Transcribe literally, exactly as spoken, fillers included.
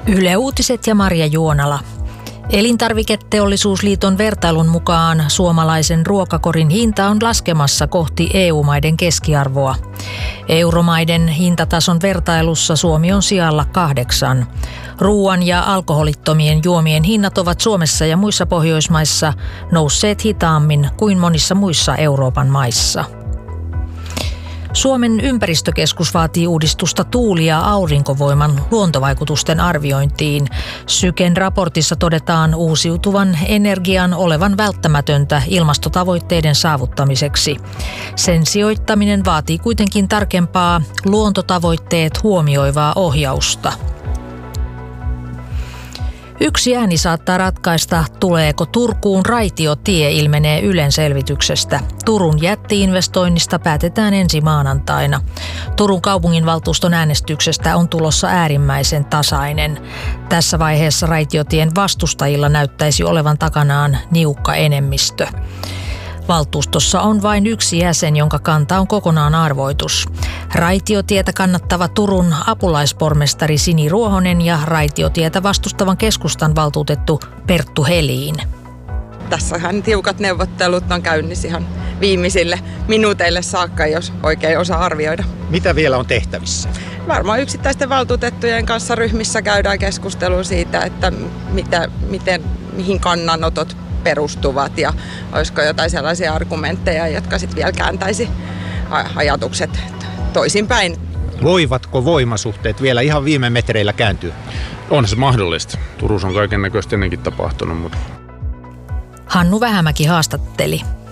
Yle Uutiset ja Marja Juonala. Elintarviketeollisuusliiton vertailun mukaan suomalaisen ruokakorin hinta on laskemassa kohti E U-maiden keskiarvoa. Euromaiden hintatason vertailussa Suomi on sijalla kahdeksan. Ruoan ja alkoholittomien juomien hinnat ovat Suomessa ja muissa Pohjoismaissa nousseet hitaammin kuin monissa muissa Euroopan maissa. Suomen ympäristökeskus vaatii uudistusta tuuli- ja aurinkovoiman luontovaikutusten arviointiin. Syken raportissa todetaan uusiutuvan energian olevan välttämätöntä ilmastotavoitteiden saavuttamiseksi. Sen sijoittaminen vaatii kuitenkin tarkempaa luontotavoitteet huomioivaa ohjausta. Yksi ääni saattaa ratkaista, tuleeko Turkuun raitiotie, ilmenee Ylen selvityksestä. Turun jätti-investoinnista päätetään ensi maanantaina. Turun kaupunginvaltuuston äänestyksestä on tulossa äärimmäisen tasainen. Tässä vaiheessa raitiotien vastustajilla näyttäisi olevan takanaan niukka enemmistö. Valtuustossa on vain yksi jäsen, jonka kanta on kokonaan arvoitus. Raitiotietä kannattava Turun apulaispormestari Sini Ruohonen ja raitiotietä vastustavan keskustan valtuutettu Perttu Helin. Tässähän tiukat neuvottelut on käynnissä ihan viimeisille minuuteille saakka, jos oikein osaa arvioida. Mitä vielä on tehtävissä? Varmaan yksittäisten valtuutettujen kanssa ryhmissä käydään keskustelua siitä, että mitä, miten, mihin kannanotot perustuvat ja olisiko jotain sellaisia argumentteja, jotka sitten vielä kääntäisi ajatukset toisinpäin. Voivatko voimasuhteet vielä ihan viime metreillä kääntyä? On se mahdollista. Turussa on kaiken näköistä ennenkin tapahtunut. Mutta... Hannu Vähämäki haastatteli.